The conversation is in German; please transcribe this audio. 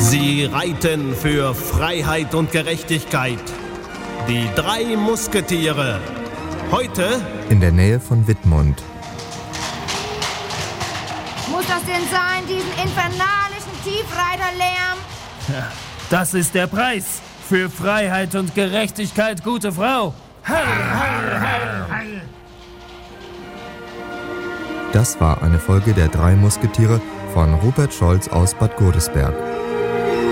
Sie reiten für Freiheit und Gerechtigkeit. Die 3 Musketiere. Heute in der Nähe von Wittmund. Muss das denn sein, diesen infernalischen Tiefreiterlärm? Ja, das ist der Preis für Freiheit und Gerechtigkeit, gute Frau. Heil, heil, heil, heil. Das war eine Folge der 3 Musketiere von Rupert Scholz aus Bad Godesberg.